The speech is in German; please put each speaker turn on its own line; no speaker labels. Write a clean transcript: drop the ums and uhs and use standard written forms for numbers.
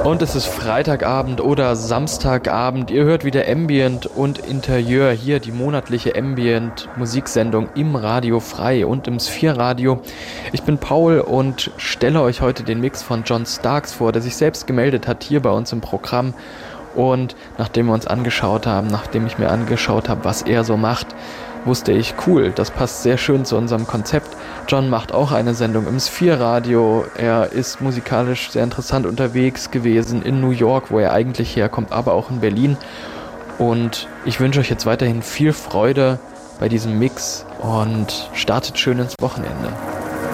Und es ist Freitagabend oder Samstagabend. Ihr hört wieder Ambient und Interieur, hier die monatliche Ambient-Musiksendung im Radio Frei und im Sphere-Radio. Ich bin Paul und stelle euch heute den Mix von John Starks vor, der sich selbst gemeldet hat hier bei uns im Programm. Und nachdem wir uns angeschaut haben, nachdem ich mir angeschaut habe, was er so macht, wusste ich, cool, das passt sehr schön zu unserem Konzept. John macht auch eine Sendung im Sphere-Radio. Er ist musikalisch sehr interessant unterwegs gewesen in New York, wo er eigentlich herkommt, aber auch in Berlin. Und ich wünsche euch jetzt weiterhin viel Freude bei diesem Mix und startet schön ins Wochenende.